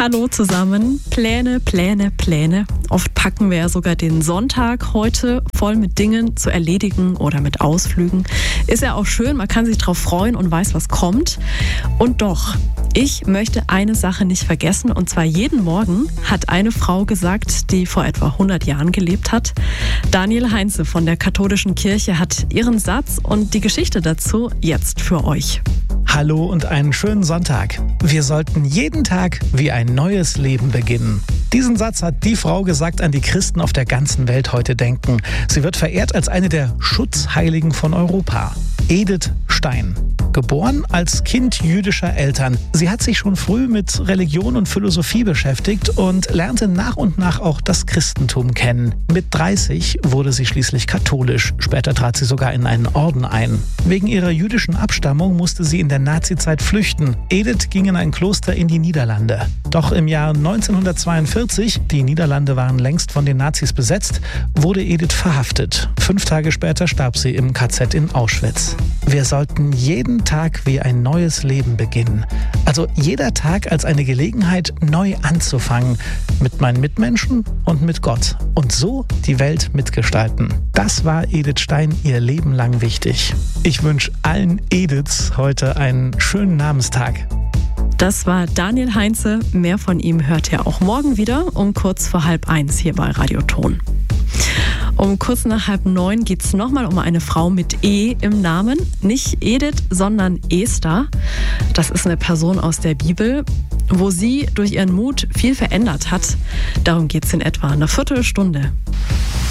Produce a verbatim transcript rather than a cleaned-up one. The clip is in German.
Hallo zusammen. Pläne, Pläne, Pläne. Oft packen wir ja sogar den Sonntag heute voll mit Dingen zu erledigen oder mit Ausflügen. Ist ja auch schön, man kann sich drauf freuen und weiß, was kommt. Und doch, ich möchte eine Sache nicht vergessen, und zwar jeden Morgen hat eine Frau gesagt, die vor etwa hundert Jahren gelebt hat. Daniel Heinze von der Katholischen Kirche hat ihren Satz und die Geschichte dazu jetzt für euch. Hallo und einen schönen Sonntag. Wir sollten jeden Tag wie ein neues Leben beginnen. Diesen Satz hat die Frau gesagt, an die Christen auf der ganzen Welt heute denken. Sie wird verehrt als eine der Schutzheiligen von Europa. Edith Stein. Geboren als Kind jüdischer Eltern. Sie hat sich schon früh mit Religion und Philosophie beschäftigt und lernte nach und nach auch das Christentum kennen. Mit dreißig wurde sie schließlich katholisch. Später trat sie sogar in einen Orden ein. Wegen ihrer jüdischen Abstammung musste sie in der Nazizeit flüchten. Edith ging in ein Kloster in die Niederlande. Doch im Jahr neunzehnhundertzweiundvierzig, die Niederlande waren längst von den Nazis besetzt, wurde Edith verhaftet. Fünf Tage später starb sie im K Z in Auschwitz. Wir sollten jeden Tag wie ein neues Leben beginnen. Also jeder Tag als eine Gelegenheit, neu anzufangen. Mit meinen Mitmenschen und mit Gott. Und so die Welt mitgestalten. Das war Edith Stein ihr Leben lang wichtig. Ich wünsche allen Ediths heute einen schönen Namenstag. Das war Daniel Heinze. Mehr von ihm hört ihr auch morgen wieder um kurz vor halb eins hier bei Radioton. Um kurz nach halb neun geht es nochmal um eine Frau mit E im Namen. Nicht Edith, sondern Esther. Das ist eine Person aus der Bibel, wo sie durch ihren Mut viel verändert hat. Darum geht es in etwa einer Viertelstunde.